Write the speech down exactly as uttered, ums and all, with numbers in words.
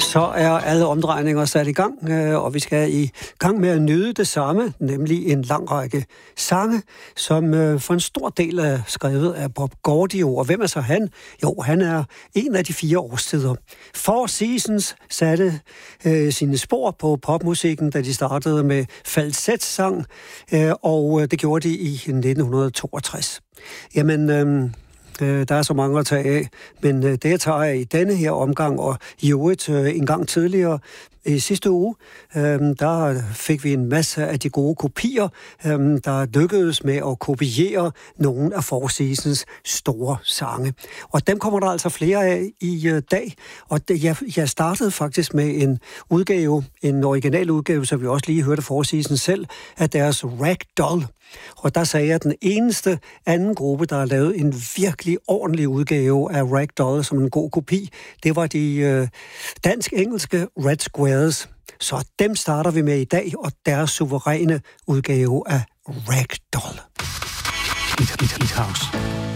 Så er alle omdrejninger sat i gang, og vi skal i gang med at nyde det samme, nemlig en lang række sange, som for en stor del er skrevet af Bob Gaudio. Og hvem er så han? Jo, han er en af de fire årstider. Four Seasons satte øh, sine spor på popmusikken, da de startede med falsetsang, øh, og det gjorde de i nitten toogtres. Jamen... Øh, Der er så mange at tage af, men det jeg tager af i denne her omgang, og i øvrigt en gang tidligere i sidste uge, der fik vi en masse af de gode kopier, der lykkedes med at kopiere nogle af Four Seasons store sange. Og dem kommer der altså flere af i dag, og jeg startede faktisk med en udgave, en original udgave, så vi også lige hørte Four Seasons selv, af deres Ragdoll. Og der sagde jeg, at den eneste anden gruppe, der har lavet en virkelig ordentlig udgave af Ragdoll som en god kopi, det var de øh, dansk-engelske Red Squares. Så dem starter vi med i dag, og deres suveræne udgave af Ragdoll. It, it, it house.